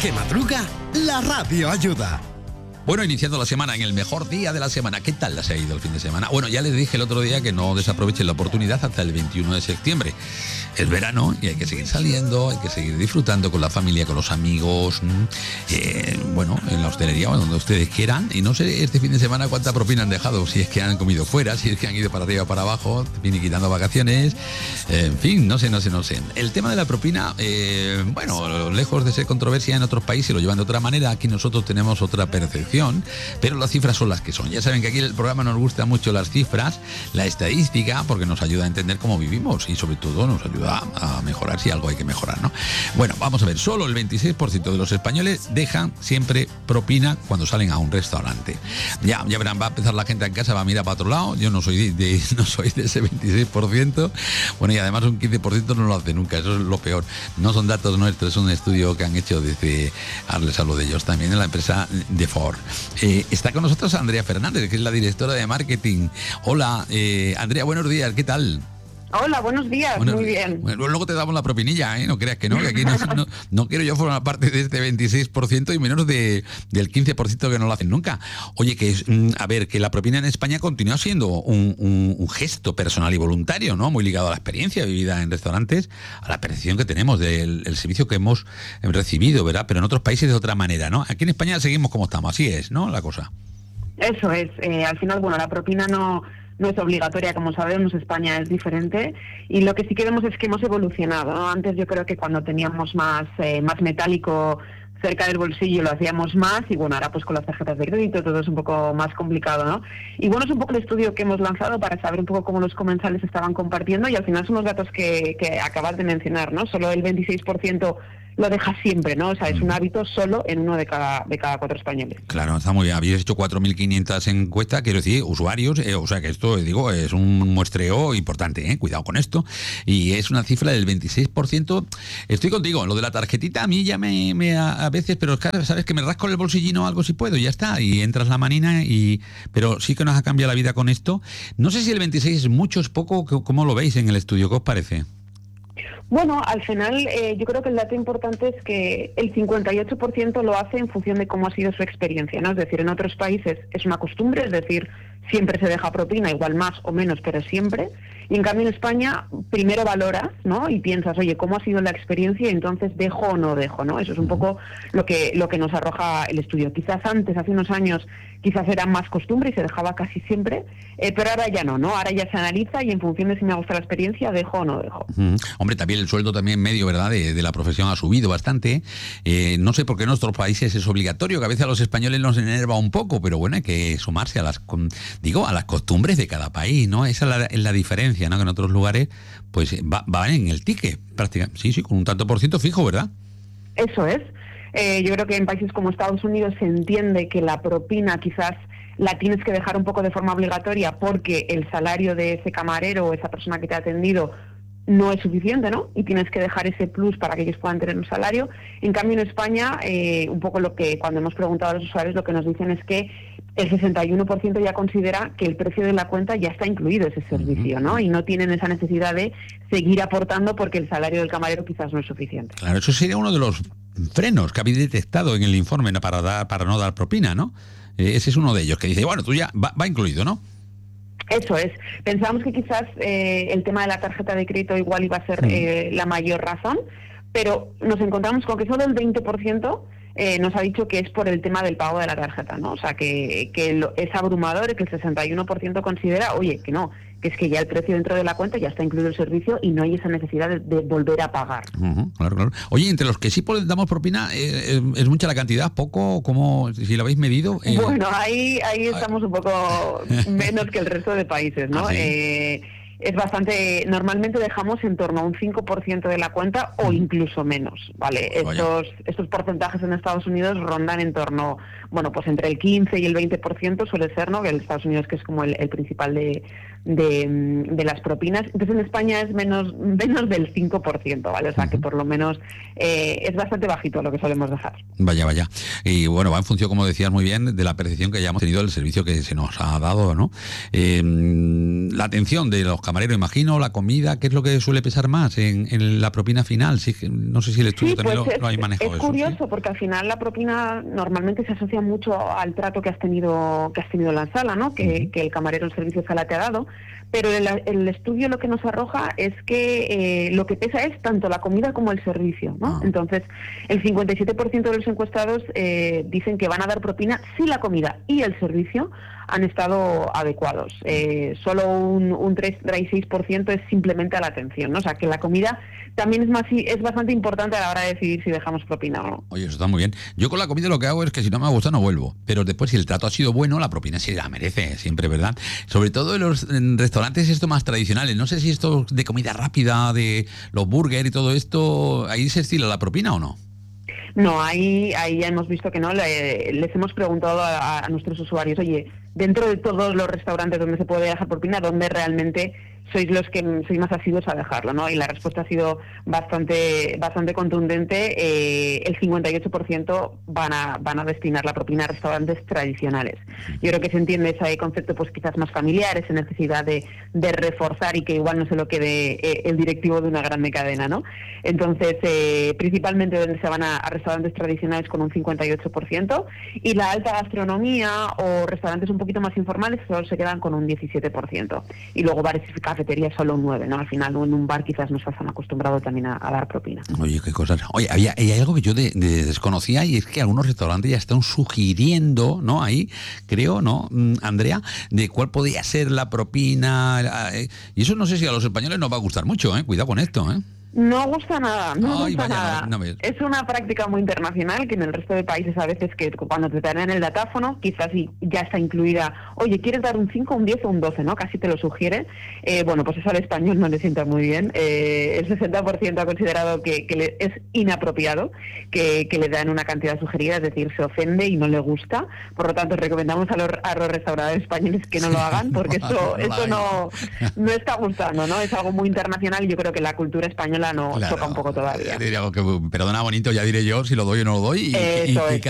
Que madruga, la radio ayuda. Bueno, iniciando la semana en el mejor día de la semana. ¿Qué tal se ha ido el fin de semana? Bueno, ya les dije el otro día que no desaprovechen la oportunidad hasta el 21 de septiembre. Es verano y hay que seguir saliendo, hay que seguir disfrutando con la familia, con los amigos, bueno, en la hostelería o donde ustedes quieran. Y no sé este fin de semana cuánta propina han dejado, si es que han comido fuera, si es que han ido para arriba o para abajo, quitando vacaciones, en fin, no sé. El tema de la propina, bueno, lejos de ser controversia en otros países, lo llevan de otra manera. Aquí nosotros tenemos otra percepción, pero las cifras son las que son. Ya saben que aquí en el programa nos gustan mucho las cifras, la estadística, porque nos ayuda a entender cómo vivimos y sobre todo nos ayuda a mejorar si algo hay que mejorar, ¿no? Bueno, vamos a ver, solo el 26% de los españoles dejan siempre propina cuando salen a un restaurante. Ya verán, va a empezar la gente en casa, va a mirar para otro lado. Yo no soy de ese 26%. Bueno, y además un 15% no lo hace nunca, eso es lo peor. No son datos nuestros, es un estudio que han hecho desde, ahora les hablo de ellos también, en la empresa de Ford. Está con nosotros Andrea Fernández, que es la directora de marketing. Hola, Andrea, buenos días, ¿qué tal? Hola, buenos días, muy bien. Bueno, luego te damos la propinilla, no creas que no, que aquí no quiero yo formar parte de este 26% y menos del 15% que no lo hacen nunca. Oye, que es, a ver, que la propina en España continúa siendo un gesto personal y voluntario, ¿no? Muy ligado a la experiencia vivida en restaurantes, a la percepción que tenemos del servicio que hemos recibido, ¿verdad? Pero en otros países de otra manera, ¿no? Aquí en España seguimos como estamos, así es, ¿no? La cosa. Eso es, al final, bueno, la propina no es obligatoria, como sabemos, España es diferente, y lo que sí que vemos es que hemos evolucionado, ¿no? Antes yo creo que cuando teníamos más metálico cerca del bolsillo lo hacíamos más, y bueno, ahora pues con las tarjetas de crédito todo es un poco más complicado, ¿no? Y bueno, es un poco el estudio que hemos lanzado para saber un poco cómo los comensales estaban compartiendo, y al final son los datos que acabas de mencionar, ¿no? Solo el 26% lo deja siempre, ¿no? O sea, es un hábito solo en uno de cada 4 españoles. Claro, está muy bien. Habéis hecho 4.500 encuestas, quiero decir, usuarios, o sea que esto, digo, es un muestreo importante, cuidado con esto. Y es una cifra del 26%. Estoy contigo, lo de la tarjetita a mí ya me a veces, pero claro, sabes que me rasco el bolsillino o algo si puedo, y ya está, y entras la manina, pero sí que nos ha cambiado la vida con esto. No sé si el 26 es mucho, es poco, ¿cómo lo veis en el estudio? ¿Qué os parece? Bueno, al final yo creo que el dato importante es que el 58% lo hace en función de cómo ha sido su experiencia, ¿no? Es decir, en otros países es una costumbre, es decir, siempre se deja propina, igual más o menos, pero siempre. Y en cambio en España primero valoras, ¿no? Y piensas, oye, ¿cómo ha sido la experiencia? Y entonces dejo o no dejo, ¿no? Eso es un poco lo que nos arroja el estudio. Quizás antes, hace unos años, quizás era más costumbre y se dejaba casi siempre, pero ahora ya no, ¿no? Ahora ya se analiza y en función de si me gusta la experiencia, dejo o no dejo. Hombre, también el sueldo también medio, ¿verdad?, de la profesión ha subido bastante. No sé por qué en nuestros países es obligatorio, que a veces a los españoles nos enerva un poco, pero bueno, hay que sumarse a las costumbres de cada país, ¿no? Esa es la diferencia, ¿no? Que en otros lugares, pues va en el ticket, prácticamente. Sí, con un tanto por ciento fijo, ¿verdad? Eso es. Yo creo que en países como Estados Unidos se entiende que la propina quizás la tienes que dejar un poco de forma obligatoria porque el salario de ese camarero o esa persona que te ha atendido no es suficiente, ¿no? Y tienes que dejar ese plus para que ellos puedan tener un salario. En cambio, en España, un poco lo que cuando hemos preguntado a los usuarios, lo que nos dicen es que el 61% ya considera que el precio de la cuenta ya está incluido ese servicio, ¿no? Y no tienen esa necesidad de seguir aportando porque el salario del camarero quizás no es suficiente. Claro, eso sería uno de los frenos que habéis detectado en el informe para no dar propina, ¿no? Ese es uno de ellos, que dice, bueno, tú ya va incluido, ¿no? Eso es. Pensábamos que quizás el tema de la tarjeta de crédito igual iba a ser la mayor razón, pero nos encontramos con que solo el 20% nos ha dicho que es por el tema del pago de la tarjeta, ¿no? O sea, que es abrumador y que el 61% considera, oye, que no, que es que ya el precio dentro de la cuenta ya está incluido el servicio y no hay esa necesidad de volver a pagar. Claro. Oye, entre los que sí damos propina, ¿es mucha la cantidad? ¿Poco? ¿Cómo, si lo habéis medido? Bueno, ahí estamos un poco menos que el resto de países, ¿no? ¿Sí? Es bastante, normalmente dejamos en torno a un 5% de la cuenta o incluso menos, ¿vale? Estos porcentajes en Estados Unidos rondan en torno, bueno, pues entre el 15 y el 20% suele ser, ¿no? Que en Estados Unidos que es como el principal de de las propinas. Entonces en España es menos del 5%, ¿vale? O sea que por lo menos es bastante bajito lo que solemos dejar. Vaya. Y bueno, va en función, como decías muy bien, de la percepción que hayamos tenido del servicio que se nos ha dado, ¿no? La atención de los camareros, imagino, la comida, ¿qué es lo que suele pesar más en la propina final? Sí, no sé si el estudio también lo hay manejado. Es eso, curioso, ¿sí? Porque al final la propina normalmente se asocia mucho al trato que has tenido en la sala, ¿no? Que el camarero en servicio de sala te ha dado. Pero el estudio lo que nos arroja es que lo que pesa es tanto la comida como el servicio, ¿no? Entonces, el 57% de los encuestados dicen que van a dar propina si la comida y el servicio han estado adecuados. Solo un 36% es simplemente a la atención, ¿no? O sea, que la comida también es bastante importante a la hora de decidir si dejamos propina o no. Oye, eso está muy bien. Yo con la comida lo que hago es que si no me gusta no vuelvo. Pero después, si el trato ha sido bueno, la propina sí la merece, siempre, ¿verdad? Sobre todo en los restaurantes esto más tradicionales. No sé si esto de comida rápida, de los burgers y todo esto, ¿ahí se estila la propina o no? No, ahí ya hemos visto que no. Les hemos preguntado a nuestros usuarios, oye, dentro de todos los restaurantes donde se puede dejar propina, ¿dónde realmente sois los que sois más asiduos a dejarlo, ¿no? Y la respuesta ha sido bastante contundente. El 58% van a destinar la propina a restaurantes tradicionales. Yo creo que se entiende ese concepto, pues quizás más familiar, esa necesidad de reforzar y que igual no se lo quede el directivo de una grande cadena, ¿no? Entonces, principalmente donde se van a restaurantes tradicionales con un 58%, y la alta gastronomía o restaurantes un poquito más informales solo se quedan con un 17%. Y luego bares y cafeterías solo un 9%, ¿no? Al final en un bar quizás no estás tan acostumbrado también a dar propina. Oye, qué cosas. Oye, hay algo que yo desconocía, y es que algunos restaurantes ya están sugiriendo, ¿no? Ahí, creo, ¿no, Andrea? De cuál podría ser la propina. Y eso no sé si a los españoles nos va a gustar mucho, ¿eh? Cuidado con esto, ¿eh? No gusta nada, nada. No, es una práctica muy internacional que en el resto de países a veces que cuando te dan el datáfono quizás ya está incluida, oye, ¿quieres dar un 5, un 10 o un 12? ¿No? Casi te lo sugiere. Bueno, pues eso al español no le sienta muy bien. El 60% ha considerado que es inapropiado que le dan una cantidad sugerida, es decir, se ofende y no le gusta. Por lo tanto, recomendamos a los restauradores españoles que no lo hagan, porque esto no está gustando, ¿no? Es algo muy internacional y yo creo que la cultura española no choca un poco todavía. Diría algo que, perdona, bonito, ya diré yo si lo doy o no lo doy. Y